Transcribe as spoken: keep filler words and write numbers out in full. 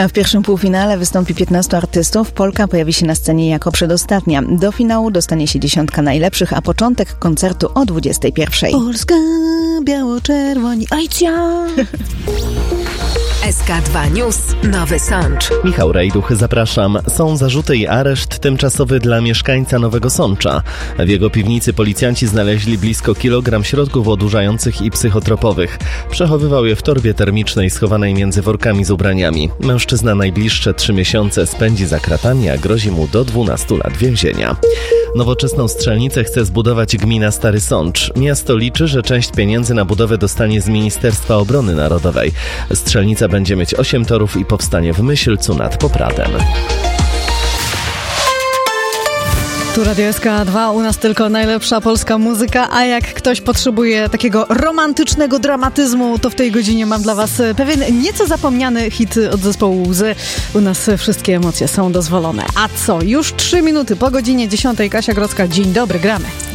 A w pierwszym półfinale wystąpi piętnastu artystów. Polka pojawi się na scenie jako przedostatnia. Do finału dostanie się dziesiątka najlepszych, a początek koncertu o dwudziestej pierwszej. Polska, biało-czerwoni, ojcia! S K dwa News, Nowy Sącz. Michał Rejduch, zapraszam. Są zarzuty i areszt tymczasowy dla mieszkańca Nowego Sącza. W jego piwnicy policjanci znaleźli blisko kilogram środków odurzających i psychotropowych. Przechowywał je w torbie termicznej schowanej między workami z ubraniami. Mężczyzna najbliższe trzy miesiące spędzi za kratami, a grozi mu do dwunastu lat więzienia. Nowoczesną strzelnicę chce zbudować gmina Stary Sącz. Miasto liczy, że część pieniędzy na budowę dostanie z Ministerstwa Obrony Narodowej. Strzelnica będzie mieć osiem torów i powstanie w Myślcu nad Popradem. Tu Radio S K dwa, u nas tylko najlepsza polska muzyka, a jak ktoś potrzebuje takiego romantycznego dramatyzmu, to w tej godzinie mam dla was pewien nieco zapomniany hit od zespołu Łzy. U nas wszystkie emocje są dozwolone. A co? Już trzy minuty po godzinie dziesiątej. Kasia Grodzka, dzień dobry, gramy.